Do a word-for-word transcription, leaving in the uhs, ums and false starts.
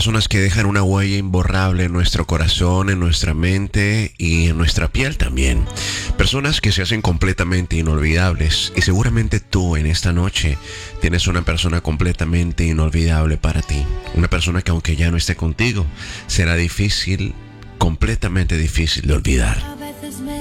personas que dejan una huella imborrable en nuestro corazón, en nuestra mente y en nuestra piel también. Personas que se hacen completamente inolvidables. Y seguramente tú en esta noche tienes una persona completamente inolvidable para ti. Una persona que aunque ya no esté contigo, será difícil, completamente difícil de olvidar.